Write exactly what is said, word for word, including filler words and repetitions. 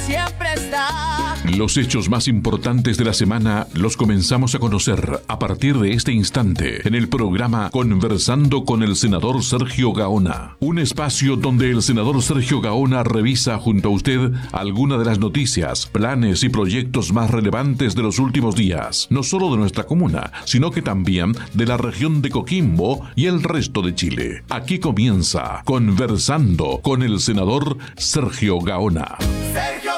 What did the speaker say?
siempre está. Los hechos más importantes de la semana los comenzamos a conocer a partir de este instante en el programa Conversando con el senador Sergio Gaona. Un espacio donde el senador Sergio Gaona revisa junto a usted algunas de las noticias, planes y proyectos más relevantes de los últimos días, no solo de nuestra comuna, sino que también de la región de Coquimbo y el resto de Chile. Aquí comienza Conversando con el senador Sergio Gaona. Sergio